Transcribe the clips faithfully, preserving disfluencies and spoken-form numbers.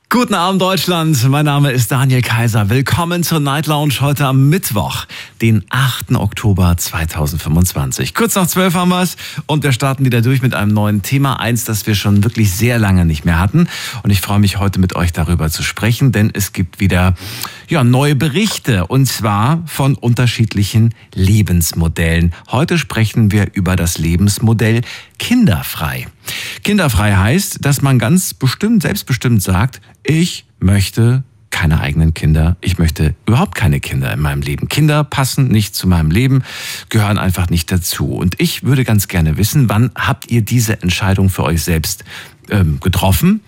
Guten Abend Deutschland, mein Name ist Daniel Kaiser. Willkommen zur Night Lounge heute am Mittwoch, den achten Oktober zweitausendfünfundzwanzig. Kurz nach zwölf haben wir es und wir starten wieder durch mit einem neuen Thema. Eins, das wir schon wirklich sehr lange nicht mehr hatten. Und ich freue mich heute mit euch darüber zu sprechen, denn es gibt wieder ja, neue Berichte und zwar von unterschiedlichen Lebensmodellen. Heute sprechen wir über das Lebensmodell kinderfrei. Kinderfrei heißt, dass man ganz bestimmt, selbstbestimmt sagt, ich möchte keine eigenen Kinder. Ich möchte überhaupt keine Kinder in meinem Leben. Kinder passen nicht zu meinem Leben, gehören einfach nicht dazu. Und ich würde ganz gerne wissen, wann habt ihr diese Entscheidung für euch selbst ähm, getroffen?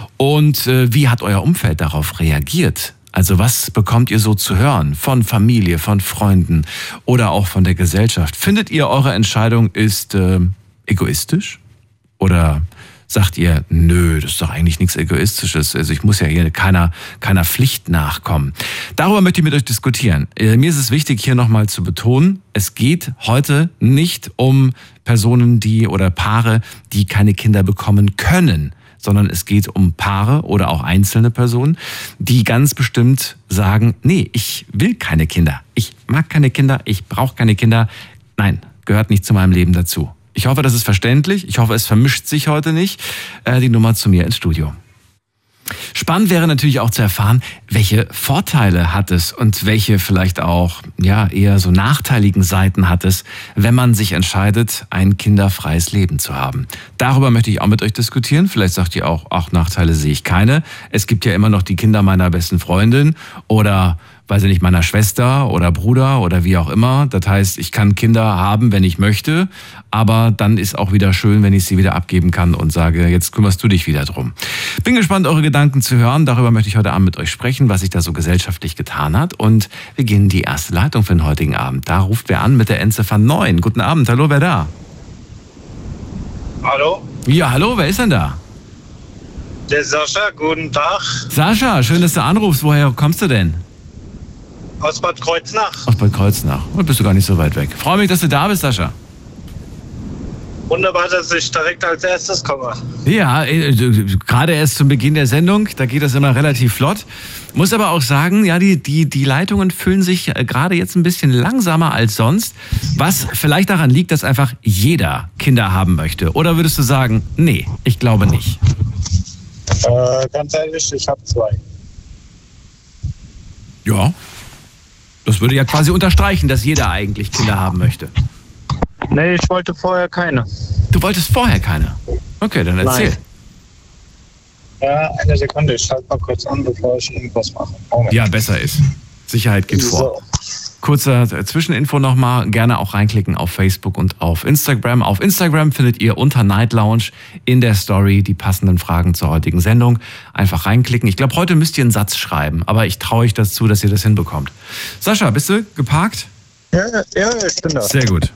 Und äh, wie hat euer Umfeld darauf reagiert? Also was bekommt ihr so zu hören von Familie, von Freunden oder auch von der Gesellschaft? Findet ihr, eure Entscheidung ist äh, egoistisch? Oder sagt ihr, nö, das ist doch eigentlich nichts Egoistisches. Also ich muss ja hier keiner, keiner Pflicht nachkommen. Darüber möchte ich mit euch diskutieren. Mir ist es wichtig, hier nochmal zu betonen, es geht heute nicht um Personen, die oder Paare, die keine Kinder bekommen können, sondern es geht um Paare oder auch einzelne Personen, die ganz bestimmt sagen, nee, ich will keine Kinder. Ich mag keine Kinder, ich brauche keine Kinder. Nein, gehört nicht zu meinem Leben dazu. Ich hoffe, das ist verständlich. Ich hoffe, es vermischt sich heute nicht. Äh, die Nummer zu mir ins Studio. Spannend wäre natürlich auch zu erfahren, welche Vorteile hat es und welche vielleicht auch ja eher so nachteiligen Seiten hat es, wenn man sich entscheidet, ein kinderfreies Leben zu haben. Darüber möchte ich auch mit euch diskutieren. Vielleicht sagt ihr auch, ach, Nachteile sehe ich keine. Es gibt ja immer noch die Kinder meiner besten Freundin oder weiß ich nicht, meiner Schwester oder Bruder oder wie auch immer. Das heißt, ich kann Kinder haben, wenn ich möchte, aber dann ist auch wieder schön, wenn ich sie wieder abgeben kann und sage, jetzt kümmerst du dich wieder drum. Bin gespannt, eure Gedanken zu hören. Darüber möchte ich heute Abend mit euch sprechen, was sich da so gesellschaftlich getan hat. Und wir gehen in die erste Leitung für den heutigen Abend. Da ruft wer an mit der Endziffer neun. Guten Abend, hallo, wer da? Hallo? Ja, hallo, wer ist denn da? Der Sascha, guten Tag. Sascha, schön, dass du anrufst. Woher kommst du denn? Aus Bad Kreuznach. Aus Bad Kreuznach. Und bist du gar nicht so weit weg. Freue mich, dass du da bist, Sascha. Wunderbar, dass ich direkt als erstes komme. Ja, gerade erst zum Beginn der Sendung, da geht das immer relativ flott. Muss aber auch sagen, ja, die, die, die Leitungen fühlen sich gerade jetzt ein bisschen langsamer als sonst, was vielleicht daran liegt, dass einfach jeder Kinder haben möchte. Oder würdest du sagen, nee, ich glaube nicht? Äh, ganz ehrlich, ich habe zwei. Ja, das würde ja quasi unterstreichen, dass jeder eigentlich Kinder haben möchte. Nee, ich wollte vorher keine. Du wolltest vorher keine? Okay, dann erzähl. Nein. Ja, eine Sekunde, ich halte mal kurz an, bevor ich irgendwas mache. Moment. Ja, besser ist. Sicherheit geht vor. So. Kurzer Zwischeninfo nochmal, gerne auch reinklicken auf Facebook und auf Instagram. Auf Instagram findet ihr unter Night Lounge in der Story die passenden Fragen zur heutigen Sendung. Einfach reinklicken. Ich glaube, heute müsst ihr einen Satz schreiben, aber ich traue euch das zu, dass ihr das hinbekommt. Sascha, bist du geparkt? Ja, ja, ich bin da. Sehr gut.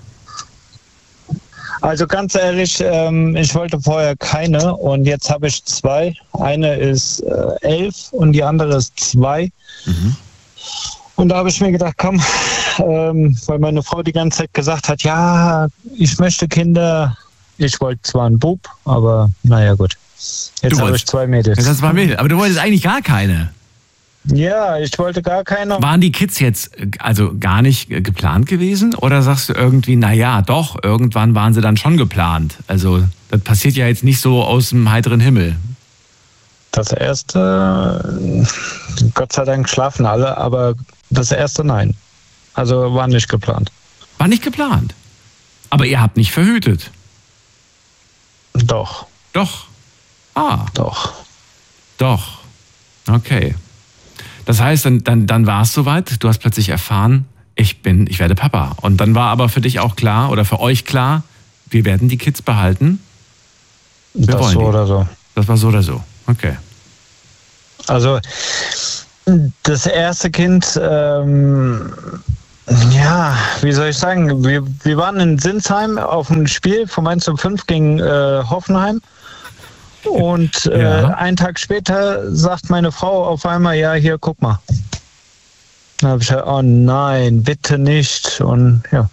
Also ganz ehrlich, ähm, ich wollte vorher keine und jetzt habe ich zwei. Eine ist äh, elf und die andere ist zwei. Mhm. Und da habe ich mir gedacht, komm, ähm, weil meine Frau die ganze Zeit gesagt hat, ja, ich möchte Kinder. Ich wollte zwar einen Bub, aber naja gut. Jetzt habe ich zwei Mädels. Jetzt hast du zwei Mädels. Aber du wolltest eigentlich gar keine. Ja, ich wollte gar keine. Waren die Kids jetzt also gar nicht geplant gewesen? Oder sagst du irgendwie, naja, doch, irgendwann waren sie dann schon geplant? Also das passiert ja jetzt nicht so aus dem heiteren Himmel. Das erste, Gott sei Dank schlafen alle, aber das erste nein. Also war nicht geplant. War nicht geplant? Aber ihr habt nicht verhütet? Doch. Doch? Ah. Doch. Doch. Okay. Das heißt, dann, dann, dann war es soweit, du hast plötzlich erfahren, ich bin, ich werde Papa. Und dann war aber für dich auch klar, oder für euch klar, wir werden die Kids behalten? Wir das so die. Oder so. Das war so oder so, okay. Also, das erste Kind, ähm, ja, wie soll ich sagen, wir, wir waren in Sinsheim auf einem Spiel von Mainz null fünf gegen äh, Hoffenheim. Und äh, ja. einen Tag später sagt meine Frau auf einmal, ja, hier, guck mal. Dann habe ich gesagt, oh nein, bitte nicht. Und ja.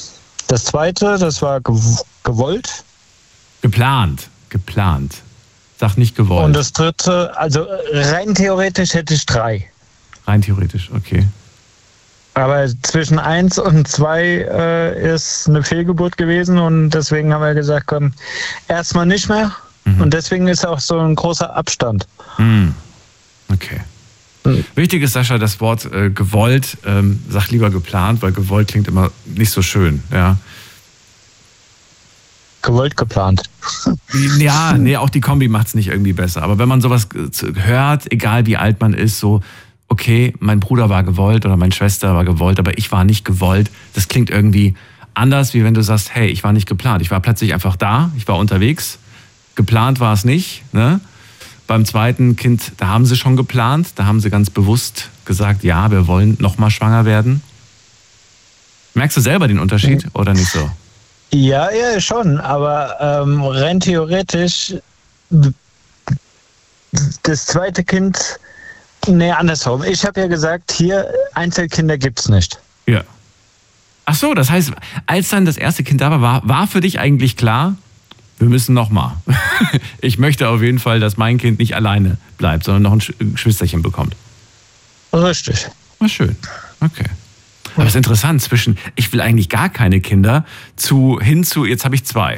Das zweite, das war gewollt. Geplant, geplant. Sag nicht gewollt. Und das dritte, also rein theoretisch hätte ich drei. Rein theoretisch, okay. Aber zwischen eins und zwei äh, ist eine Fehlgeburt gewesen und deswegen haben wir gesagt, komm, erstmal nicht mehr. Mhm. Und deswegen ist auch so ein großer Abstand. Mhm. Okay. Mhm. Wichtig ist, Sascha, das Wort äh, gewollt, ähm, sag lieber geplant, weil gewollt klingt immer nicht so schön, ja. Gewollt geplant. Ja, nee, auch die Kombi macht es nicht irgendwie besser. Aber wenn man sowas hört, egal wie alt man ist, so, okay, mein Bruder war gewollt oder meine Schwester war gewollt, aber ich war nicht gewollt, das klingt irgendwie anders, wie wenn du sagst, hey, ich war nicht geplant. Ich war plötzlich einfach da, ich war unterwegs, geplant war es nicht. Ne? Beim zweiten Kind, da haben sie schon geplant, da haben sie ganz bewusst gesagt, ja, wir wollen nochmal schwanger werden. Merkst du selber den Unterschied oder nicht so? Ja, ja, schon, aber ähm, rein theoretisch das zweite Kind, nee, andersrum. Ich habe ja gesagt, hier Einzelkinder gibt's nicht. Ja. Ach so, das heißt, als dann das erste Kind da war, war, war für dich eigentlich klar, wir müssen nochmal. Ich möchte auf jeden Fall, dass mein Kind nicht alleine bleibt, sondern noch ein Geschwisterchen bekommt. Richtig. Na schön, okay. Aber es ist interessant, zwischen ich will eigentlich gar keine Kinder zu hin zu jetzt habe ich zwei.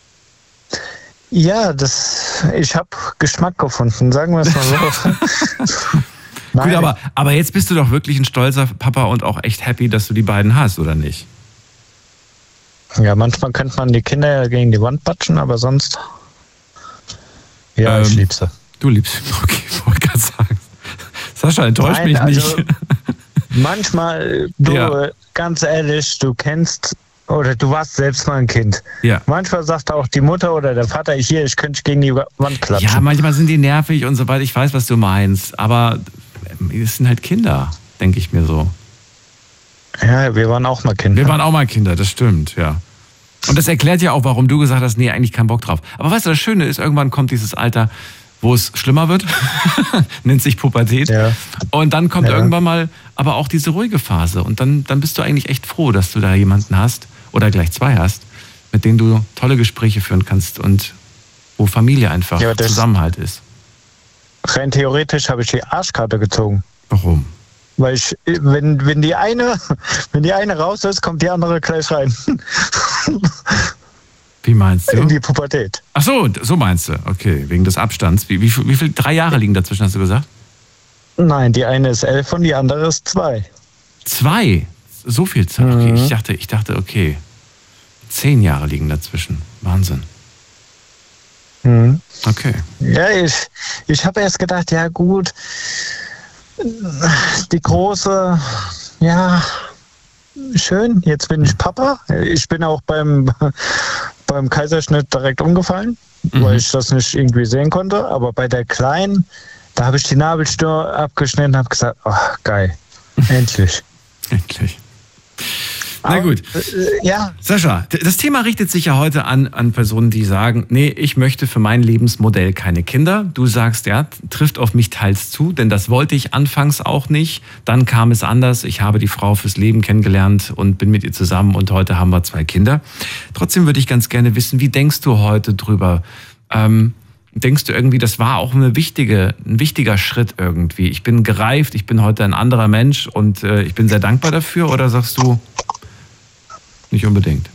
Ja, das ich habe Geschmack gefunden, sagen wir es mal so. Gut, aber, aber jetzt bist du doch wirklich ein stolzer Papa und auch echt happy, dass du die beiden hast, oder nicht? Ja, manchmal könnte man die Kinder ja gegen die Wand batschen, aber sonst ja, ähm, ich lieb sie. Du liebst sie, okay, ich wollte gerade sagen. Sascha, enttäusch mich also, nicht. Manchmal, du, ja. ganz ehrlich, du kennst oder du warst selbst mal ein Kind. Ja. Manchmal sagt auch die Mutter oder der Vater, hier, ich könnte gegen die Wand klatschen. Ja, manchmal sind die nervig und so weiter. Ich weiß, was du meinst. Aber es sind halt Kinder, denke ich mir so. Ja, wir waren auch mal Kinder. Wir waren auch mal Kinder, das stimmt, ja. Und das erklärt ja auch, warum du gesagt hast, nee, eigentlich keinen Bock drauf. Aber weißt du, das Schöne ist, irgendwann kommt dieses Alter, wo es schlimmer wird, nennt sich Pubertät. Ja. Und dann kommt ja. irgendwann mal aber auch diese ruhige Phase. Und dann, dann bist du eigentlich echt froh, dass du da jemanden hast oder gleich zwei hast, mit denen du tolle Gespräche führen kannst und wo Familie einfach ja, Zusammenhalt ist. Rein theoretisch habe ich die Arschkarte gezogen. Warum? Weil ich, wenn, wenn die eine, wenn die eine raus ist, kommt die andere gleich rein. Wie meinst du? In die Pubertät. Ach so, so meinst du. Okay, wegen des Abstands. Wie, wie, wie viel? Drei Jahre liegen dazwischen, hast du gesagt? Nein, die eine ist elf und die andere ist zwei. Zwei? So viel Zeit? Mhm. Okay, ich dachte, ich dachte, okay. Zehn Jahre liegen dazwischen. Wahnsinn. Mhm. Okay. Ja, ich, ich habe erst gedacht, ja gut, die große, ja, schön, jetzt bin ich Papa. Ich bin auch beim, beim Kaiserschnitt direkt umgefallen, mhm. weil ich das nicht irgendwie sehen konnte. Aber bei der Kleinen, da habe ich die Nabelschnur abgeschnitten und habe gesagt, oh, geil, endlich. Endlich. Na gut. Äh, ja. Sascha, das Thema richtet sich ja heute an, an Personen, die sagen, nee, ich möchte für mein Lebensmodell keine Kinder. Du sagst, ja, trifft auf mich teils zu, denn das wollte ich anfangs auch nicht. Dann kam es anders. Ich habe die Frau fürs Leben kennengelernt und bin mit ihr zusammen und heute haben wir zwei Kinder. Trotzdem würde ich ganz gerne wissen, wie denkst du heute drüber? Ähm, denkst du irgendwie, das war auch eine wichtige, ein wichtiger Schritt irgendwie? Ich bin gereift, ich bin heute ein anderer Mensch und äh, ich bin sehr dankbar dafür, oder sagst du, nicht unbedingt?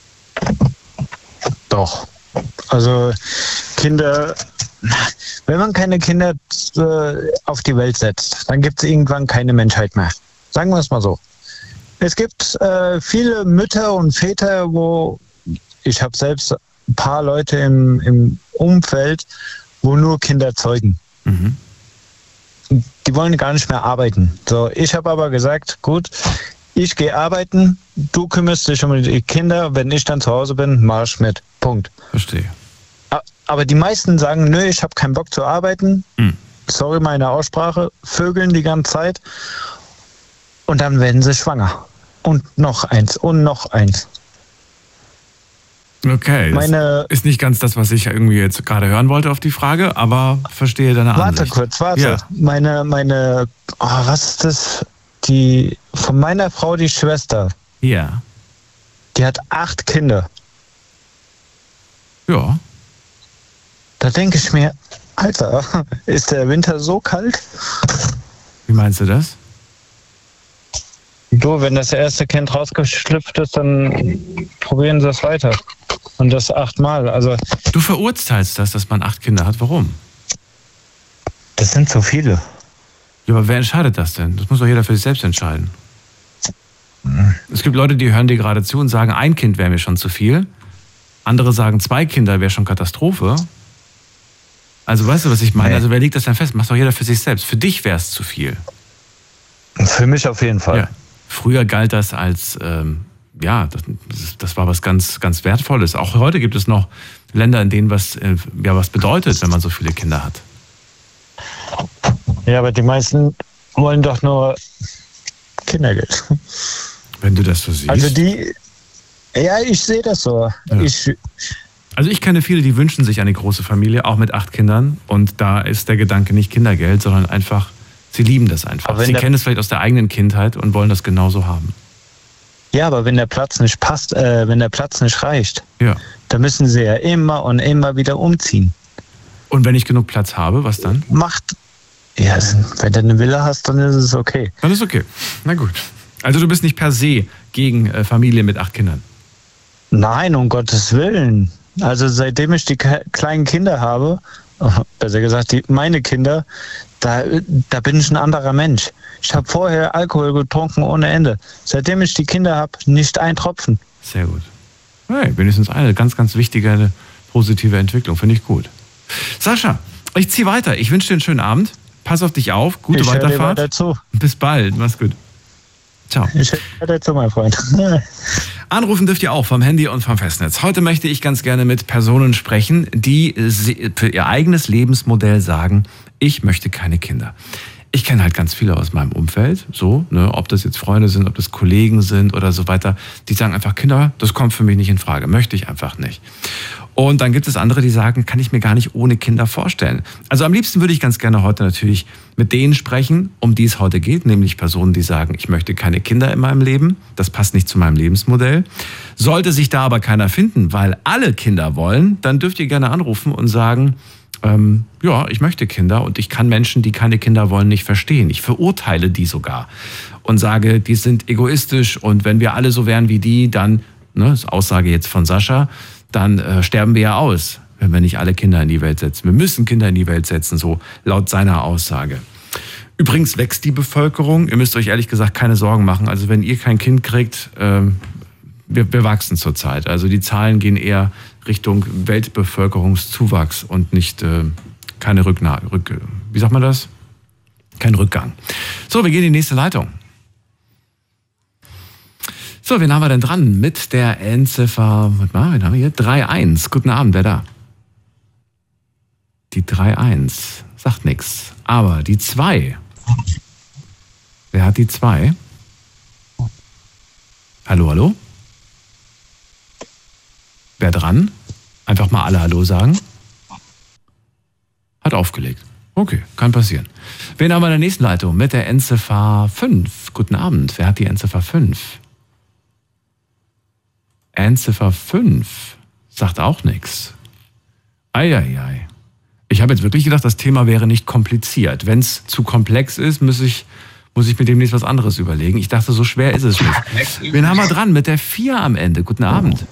Doch. Also Kinder, wenn man keine Kinder äh, auf die Welt setzt, dann gibt es irgendwann keine Menschheit mehr. Sagen wir es mal so. Es gibt äh, viele Mütter und Väter, wo ich habe selbst ein paar Leute im, im Umfeld, wo nur Kinder zeugen. Mhm. Die wollen gar nicht mehr arbeiten. So, ich habe aber gesagt, gut, ich gehe arbeiten, du kümmerst dich um die Kinder, wenn ich dann zu Hause bin, mach ich mit. Punkt. Verstehe. Aber die meisten sagen, nö, ich habe keinen Bock zu arbeiten. Hm. Sorry, meine Aussprache. Vögeln die ganze Zeit. Und dann werden sie schwanger. Und noch eins und noch eins. Okay, das meine, ist nicht ganz das, was ich irgendwie jetzt gerade hören wollte auf die Frage, aber verstehe deine Ansicht. Warte kurz, warte. Ja. Meine, meine, oh, was ist das? Die, von meiner Frau, die Schwester. Ja. Die hat acht Kinder. Ja. da denke ich mir, Alter, ist der Winter so kalt? Wie meinst du das? Du, wenn das erste Kind rausgeschlüpft ist, dann probieren sie es weiter. Und das achtmal. Also, du verurteilst das, dass man acht Kinder hat. Warum? Das sind so viele. Ja, aber wer entscheidet das denn? Das muss doch jeder für sich selbst entscheiden. Mhm. Es gibt Leute, die hören dir gerade zu und sagen, ein Kind wäre mir schon zu viel. Andere sagen, zwei Kinder wäre schon Katastrophe. Also weißt du, was ich meine? Nee. Also wer legt das denn fest? Macht doch jeder für sich selbst. Für dich wäre es zu viel. Für mich auf jeden Fall. Ja. Früher galt das als, ähm, ja, das, das war was ganz, ganz Wertvolles. Auch heute gibt es noch Länder, in denen was, äh, ja, was bedeutet, wenn man so viele Kinder hat. Ja, aber die meisten wollen doch nur Kindergeld. Wenn du das so siehst. Also die, ja, ich sehe das so. Ja. Ich, also ich kenne viele, die wünschen sich eine große Familie, auch mit acht Kindern. Und da ist der Gedanke nicht Kindergeld, sondern einfach, sie lieben das einfach. Sie kennen es vielleicht aus der eigenen Kindheit und wollen das genauso haben. Ja, aber wenn der Platz nicht passt, äh, wenn der Platz nicht reicht, ja. dann müssen sie ja immer und immer wieder umziehen. Und wenn ich genug Platz habe, was dann? Macht, ja, wenn du eine Villa hast, dann ist es okay. Dann ist okay. Na gut. Also du bist nicht per se gegen äh, Familie mit acht Kindern? Nein, um Gottes Willen. Also seitdem ich die ke- kleinen Kinder habe, besser gesagt, die, meine Kinder, da, da bin ich ein anderer Mensch. Ich habe vorher Alkohol getrunken ohne Ende. Seitdem ich die Kinder habe, nicht ein Tropfen. Sehr gut. Hey, wenigstens eine ganz, ganz wichtige, positive Entwicklung. Finde ich gut. Sascha, ich ziehe weiter. Ich wünsche dir einen schönen Abend. Pass auf dich auf. Gute ich Weiterfahrt. Weiter zu. Bis bald. Mach's gut. Ciao. Ich höre weiter zu, mein Freund. Anrufen dürft ihr auch vom Handy und vom Festnetz. Heute möchte ich ganz gerne mit Personen sprechen, die für ihr eigenes Lebensmodell sagen, ich möchte keine Kinder. Ich kenne halt ganz viele aus meinem Umfeld, so, ne, ob das jetzt Freunde sind, ob das Kollegen sind oder so weiter, die sagen einfach, Kinder, das kommt für mich nicht in Frage, möchte ich einfach nicht. Und dann gibt es andere, die sagen, kann ich mir gar nicht ohne Kinder vorstellen. Also am liebsten würde ich ganz gerne heute natürlich mit denen sprechen, um die es heute geht, nämlich Personen, die sagen, ich möchte keine Kinder in meinem Leben, das passt nicht zu meinem Lebensmodell. Sollte sich da aber keiner finden, weil alle Kinder wollen, dann dürft ihr gerne anrufen und sagen, ähm, ja, ich möchte Kinder und ich kann Menschen, die keine Kinder wollen, nicht verstehen. Ich verurteile die sogar und sage, die sind egoistisch und wenn wir alle so wären wie die, dann, ne, das ist Aussage jetzt von Sascha, dann äh, sterben wir ja aus, wenn wir nicht alle Kinder in die Welt setzen. Wir müssen Kinder in die Welt setzen, so laut seiner Aussage. Übrigens wächst die Bevölkerung. Ihr müsst euch ehrlich gesagt keine Sorgen machen. Also wenn ihr kein Kind kriegt, ähm, wir, wir wachsen zurzeit. Also die Zahlen gehen eher Richtung Weltbevölkerungszuwachs und nicht äh, keine Rückna- Rück, wie sagt man das? Kein Rückgang. So, wir gehen in die nächste Leitung. So, wen haben wir denn dran? Mit der Endziffer, warte mal, wen haben wir hier? drei eins. Guten Abend, wer da? Die drei eins. Sagt nichts. Aber die zwei. Wer hat die zwei? Hallo, hallo? Wer dran? Einfach mal alle Hallo sagen. Hat aufgelegt. Okay, kann passieren. Wen haben wir in der nächsten Leitung? Mit der Endziffer fünf. Guten Abend, wer hat die Endziffer fünf? Endziffer fünf sagt auch nichts. Eieiei. Ich habe jetzt wirklich gedacht, das Thema wäre nicht kompliziert. Wenn es zu komplex ist, muss ich, muss ich mir demnächst was anderes überlegen. Ich dachte, so schwer ist es nicht. Wen haben wir dran? Mit der vier am Ende. Guten Abend.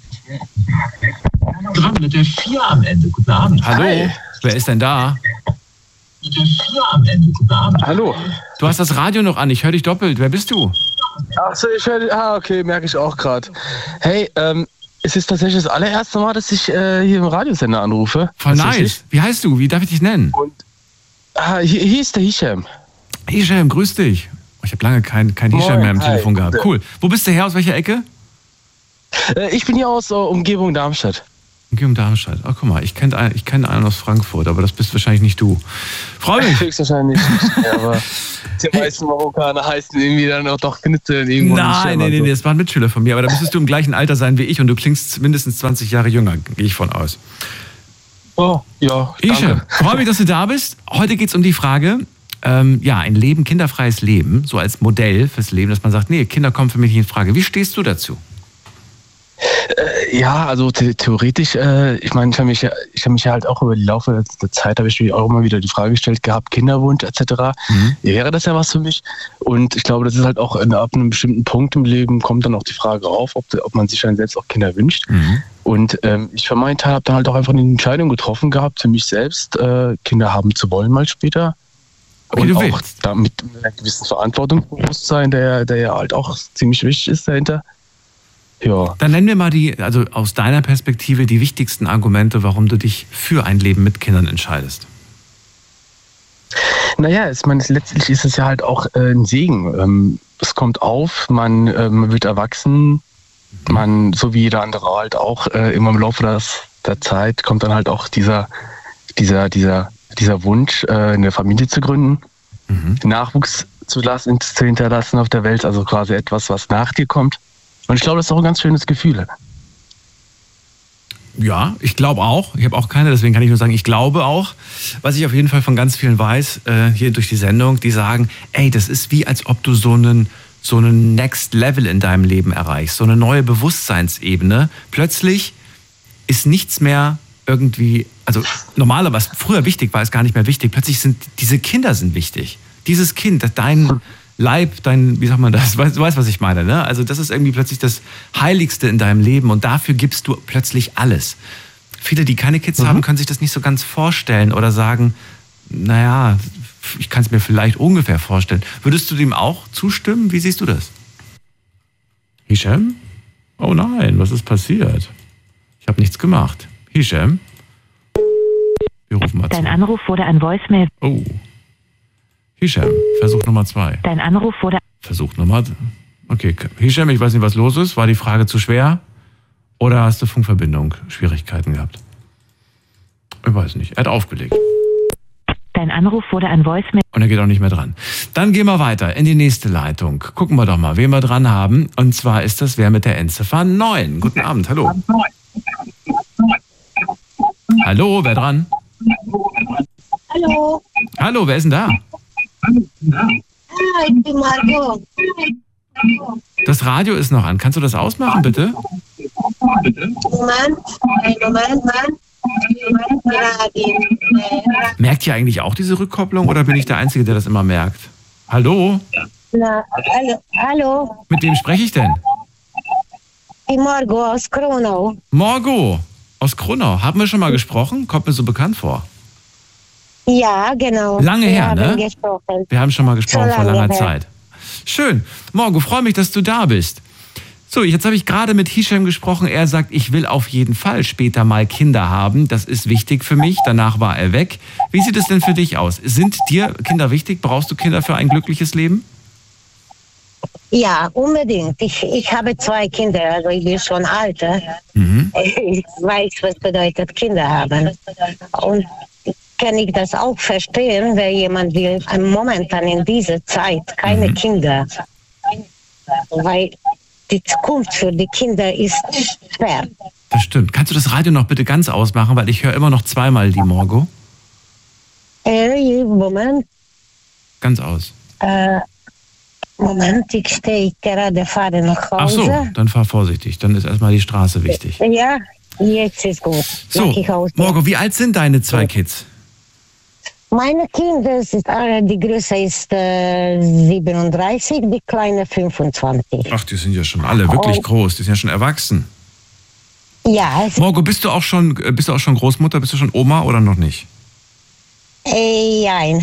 Dran mit der vier am Ende. Guten Abend. Hallo. Hi. Wer ist denn da? Mit der vier am Ende. Guten Abend. Hallo. Du hast das Radio noch an. Ich höre dich doppelt. Wer bist du? Ach so, ich höre. Ah, okay, merke ich auch gerade. Hey, ähm, es ist tatsächlich das allererste Mal, dass ich äh, hier im Radiosender anrufe. Voll nice. Wie heißt du? Wie darf ich dich nennen? Und ah, hier, hier ist der Hisham. Hisham, grüß dich. Ich habe lange kein, kein Hisham Moin, mehr am hi. Telefon gehabt. Cool. Wo bist du her? Aus welcher Ecke? Äh, ich bin hier aus äh, Umgebung Darmstadt. Umgebung Darmstadt. Ach, guck mal, ich kenne einen, ich kenn einen aus Frankfurt, aber das bist wahrscheinlich nicht du. Freu mich. Höchstwahrscheinlich nicht, aber die meisten Marokkaner heißen irgendwie dann auch doch Knitzeln irgendwo. Nein, nein, nein, nee, das war ein Mitschüler von mir, aber da müsstest du im gleichen Alter sein wie ich und du klingst mindestens zwanzig Jahre jünger, gehe ich von aus. Oh, ja, Hisham, freue mich, dass du da bist. Heute geht es um die Frage, ähm, ja, ein Leben, kinderfreies Leben, so als Modell fürs Leben, dass man sagt, nee, Kinder kommen für mich nicht in Frage. Wie stehst du dazu? Äh, ja, also the- theoretisch, äh, ich meine, ich habe mich, ja- ich habe mich ja halt auch über die Laufe der, der Zeit, habe ich mir auch immer wieder die Frage gestellt gehabt, Kinderwunsch et cetera. Mhm. Wäre das ja was für mich? Und ich glaube, das ist halt auch in, ab einem bestimmten Punkt im Leben kommt dann auch die Frage auf, ob, ob man sich dann selbst auch Kinder wünscht. Mhm. Und ähm, ich für meinen Teil habe dann halt auch einfach eine Entscheidung getroffen gehabt, für mich selbst äh, Kinder haben zu wollen mal später. Okay, Und du auch willst. damit einer gewissen Verantwortungsbewusstsein, der, der ja halt auch ziemlich wichtig ist dahinter. Ja. Dann nenn mir mal die, also aus deiner Perspektive, die wichtigsten Argumente, warum du dich für ein Leben mit Kindern entscheidest. Naja, ich meine, letztlich ist es ja halt auch äh, ein Segen. Ähm, es kommt auf, man, äh, man wird erwachsen, man, so wie jeder andere halt auch, äh, immer im Laufe des, der Zeit kommt dann halt auch dieser, dieser, dieser, dieser Wunsch, äh, eine Familie zu gründen, Mhm. Nachwuchs zu lassen, zu hinterlassen auf der Welt, also quasi etwas, was nach dir kommt. Und ich glaube, das ist auch ein ganz schönes Gefühl. Ja, ich glaube auch. Ich habe auch keine, deswegen kann ich nur sagen, ich glaube auch. Was ich auf jeden Fall von ganz vielen weiß, äh, hier durch die Sendung, die sagen, ey, das ist wie, als ob du so einen, so einen Next Level in deinem Leben erreichst, so eine neue Bewusstseinsebene. Plötzlich ist nichts mehr irgendwie, also normalerweise, was früher wichtig war, ist gar nicht mehr wichtig. Plötzlich sind diese Kinder sind wichtig. Dieses Kind, dein Leib, dein, wie sagt man das? Du weißt, du weißt, was ich meine, ne? Also das ist irgendwie plötzlich das Heiligste in deinem Leben und dafür gibst du plötzlich alles. Viele, die keine Kids Mhm. haben, können sich das nicht so ganz vorstellen oder sagen, naja, ich kann es mir vielleicht ungefähr vorstellen. Würdest du dem auch zustimmen? Wie siehst du das? Hisham? Oh nein, was ist passiert? Ich habe nichts gemacht. Hisham? Wir rufen mal Dein zu. Anruf wurde an Voicemail. Oh. Hisham, Versuch Nummer zwei. Dein Anruf wurde. Versuch Nummer. Okay, Hisham, ich weiß nicht, was los ist. War die Frage zu schwer? Oder hast du Funkverbindung Schwierigkeiten gehabt? Ich weiß nicht. Er hat aufgelegt. Dein Anruf wurde an Voicemail. Und er geht auch nicht mehr dran. Dann gehen wir weiter in die nächste Leitung. Gucken wir doch mal, wen wir dran haben. Und zwar ist das wer mit der Endziffer neun. Guten Abend, hallo. Hallo, wer dran? Hallo, Hallo, wer ist denn da? ah, ich bin Margot. Das Radio ist noch an. Kannst du das ausmachen, bitte? Moment, einen Moment, Moment. Moment, Radio. Merkt ihr eigentlich auch diese Rückkopplung oder bin ich der Einzige, der das immer merkt? Hallo? Na, hallo, hallo, Mit wem spreche ich denn? ich bin Margot aus Kronau. Morgo aus Kronau. Haben wir schon mal gesprochen? Kommt mir so bekannt vor. Ja, genau. Lange Wir her, haben ne? gesprochen. Wir haben schon mal gesprochen Schon vor lange langer her. Zeit. Schön. Morgo, freue mich, dass du da bist. So, jetzt habe ich gerade mit Hisham gesprochen. Er sagt, ich will auf jeden Fall später mal Kinder haben. Das ist wichtig für mich. Danach war er weg. Wie sieht es denn für dich aus? Sind dir Kinder wichtig? Brauchst du Kinder für ein glückliches Leben? Ja, unbedingt. Ich, ich habe zwei Kinder, also ich bin schon alt. äh. Mhm. Ich weiß, was bedeutet Kinder haben. Und kann ich das auch verstehen, wenn jemand will, momentan in dieser Zeit keine Mhm. Kinder. Weil die Zukunft für die Kinder ist schwer. Das stimmt. Kannst du das Radio noch bitte ganz ausmachen, weil ich höre immer noch zweimal die Morgo. Äh, Moment, Ganz aus. äh, Moment, ich stehe gerade, fahre nach Ach so, Hause. dann fahr vorsichtig. Dann ist erstmal die Straße wichtig. Ja, jetzt ist gut. So, Mach ich aus. Morgo, wie alt sind deine zwei Kids? Meine Kinder, ist, äh, die Größe ist äh, siebenunddreißig, die kleine fünfundzwanzig. Ach, die sind ja schon alle wirklich Oh. groß. Die sind ja schon erwachsen. Ja, es, Morgo, bist du auch schon, äh, bist du auch schon Großmutter? Bist du schon Oma oder noch nicht? äh, ja.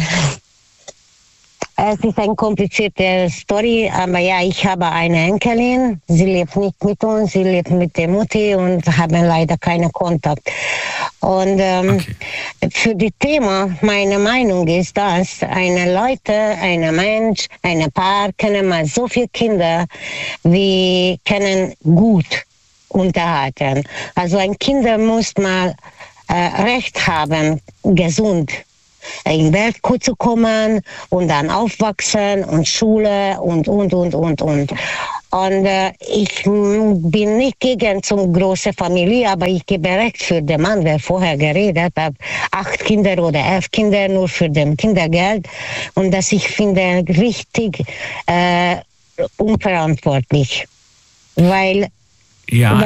Es ist eine komplizierte Story, aber ja, ich habe eine Enkelin. Sie lebt nicht mit uns, sie lebt mit der Mutti und haben leider keinen Kontakt. Und ähm, Okay. für das Thema, meine Meinung ist, dass eine Leute, ein Mensch, ein Paar können mal so viele Kinder, wie können gut unterhalten. Also ein Kind muss mal äh, Recht haben, gesund in die Welt zu kommen und dann aufwachsen und Schule und, und, und, und, und. Und äh, ich mm, bin nicht gegen zum große Familie, aber ich gebe Recht für den Mann, der vorher geredet hat, acht Kinder oder elf Kinder nur für den Kindergeld. Und das ich finde richtig äh, unverantwortlich. Weil Ja,